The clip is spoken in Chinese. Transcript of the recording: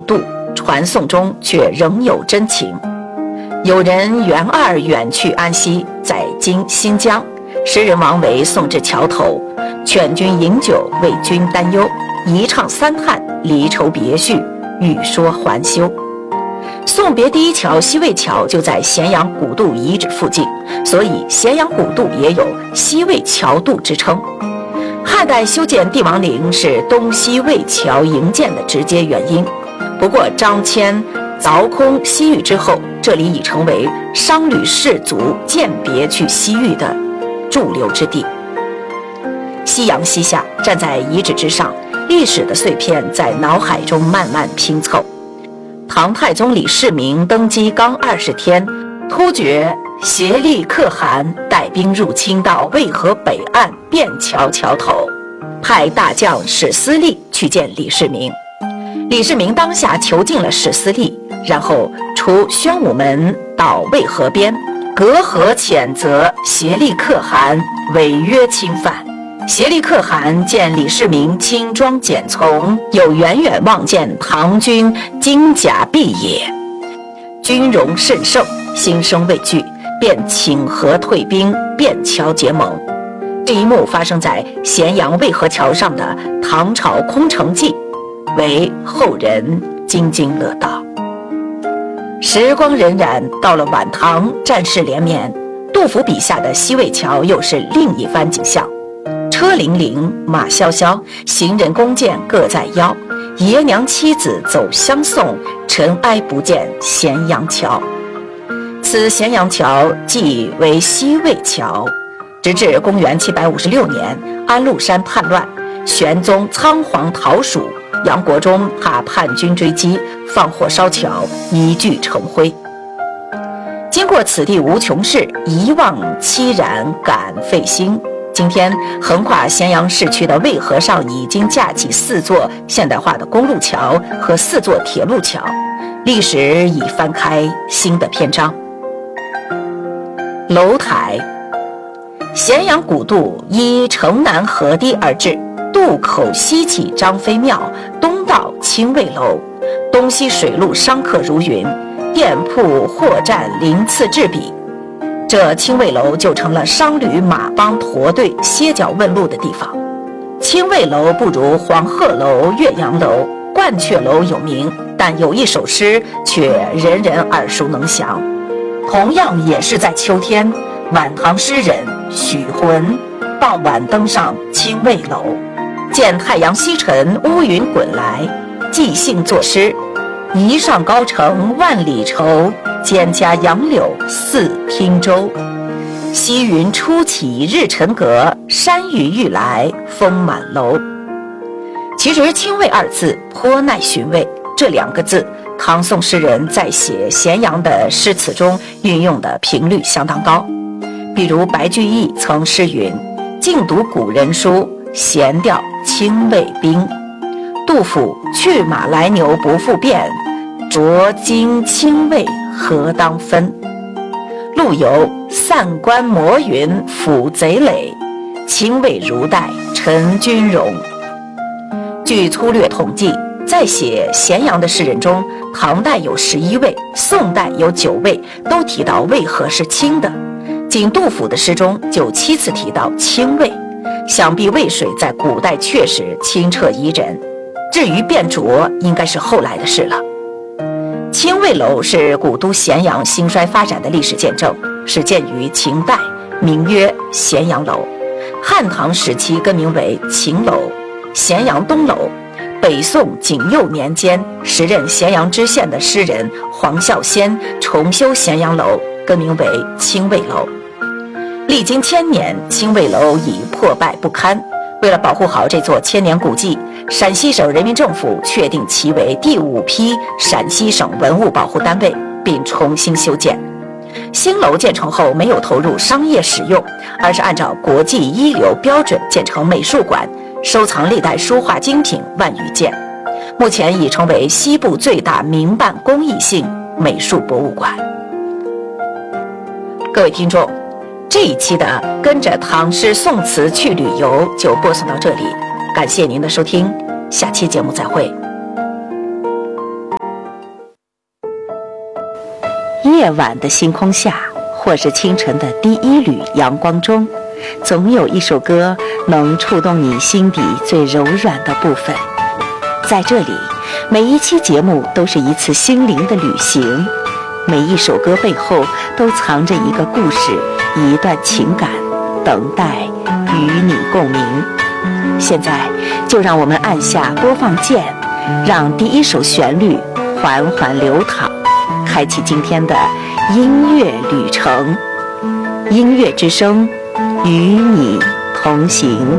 度，传颂中却仍有真情。有人元二远去安西，在今新疆，诗人王维送至桥头，劝君饮酒，为君担忧，一唱三叹，离愁别绪，欲说还休。送别第一桥西魏桥就在咸阳古渡遗址附近，所以咸阳古渡也有西魏桥渡之称。汉代修建帝王陵是东西魏桥营建的直接原因，不过张骞凿空西域之后，这里已成为商旅士族饯别去西域的驻留之地。夕阳西下，站在遗址之上，历史的碎片在脑海中慢慢拼凑。唐太宗李世民登基刚20天，突厥协力可汗带兵入侵到渭河北岸便桥桥头，派大将史思利去见李世民。李世民当下囚禁了史思利，然后出宣武门到渭河边，隔河谴责协力可汗违约侵犯。协力可汗见李世民轻装简从，又远远望见唐军金甲毕野，军容甚盛，心生畏惧，便请和退兵，便桥结盟。这一幕发生在咸阳渭河桥上的唐朝空城计，为后人津津乐道。时光荏苒，到了晚唐，战事连绵，杜甫笔下的西魏桥又是另一番景象。车辚辚，马萧萧，行人弓箭各在腰，爷娘妻子走相送，尘埃不见咸阳桥。此咸阳桥即为西魏桥，直至公元756年安禄山叛乱，玄宗仓皇逃蜀，杨国忠怕叛军追击，放火烧桥，一炬成灰。经过此地无穷事，一望凄然感费心。今天横跨咸阳市区的渭河上已经架起4座现代化的公路桥和4座铁路桥，历史已翻开新的篇章。楼台，咸阳古渡依城南河堤而治，渡口西起张飞庙，东到清卫楼，东西水路商客如云，店铺货站鳞次栉比。这清卫楼就成了商旅马帮驼队歇脚问路的地方。清卫楼不如黄鹤楼、岳阳楼、鹳雀楼有名，但有一首诗却人人耳熟能详。同样也是在秋天，晚唐诗人许浑傍晚登上清卫楼，见太阳西沉，乌云滚来，即兴作诗：一上高城万里愁，蒹葭杨柳似汀洲。西云初起日沉阁，山雨欲来风满楼。其实清卫2字颇耐寻味，这2个字唐宋诗人在写咸阳的诗词中运用的频率相当高。比如白居易曾诗云：静读古人书，闲调清卫兵。杜甫：去马来牛不复变，着金清卫何当分。陆游：散关摩云抚贼垒，清卫如带陈军容。据粗略统计，在写咸阳的诗人中，唐代有11位，宋代有9位，都提到渭河是清的。仅杜甫的诗中就7次提到清渭，想必渭水在古代确实清澈宜人。至于变浊，应该是后来的事了。清卫楼是古都咸阳兴衰发展的历史见证，始建于秦代，名曰咸阳楼。汉唐时期更名为秦楼、咸阳东楼。北宋景佑年间，时任咸阳知县的诗人黄孝先重修咸阳楼，更名为清卫楼。历经1000年，清卫楼已破败不堪。为了保护好这座千年古迹，陕西省人民政府确定其为第5批陕西省文物保护单位，并重新修建。新楼建成后没有投入商业使用，而是按照国际一流标准建成美术馆，收藏历代书画精品万余件。目前已成为西部最大民办公益性美术博物馆。各位听众，这一期的跟着唐诗宋词去旅游就播送到这里，感谢您的收听，下期节目再会。 夜晚的星空下，或是清晨的第一缕阳光中，总有一首歌能触动你心底最柔软的部分。在这里，每一期节目都是一次心灵的旅行，每一首歌背后都藏着一个故事，一段情感，等待与你共鸣。现在就让我们按下播放键，让第一首旋律缓缓流淌，开启今天的音乐旅程。音乐之声，与你同行。